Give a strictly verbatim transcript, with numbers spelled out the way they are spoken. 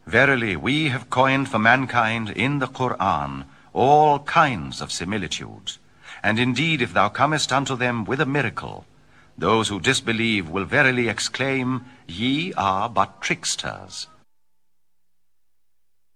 Verily, we have coined for mankind in the Qur'an all kinds of similitudes. And indeed, if thou comest unto them with a miracle, those who disbelieve will verily exclaim, Ye are but tricksters.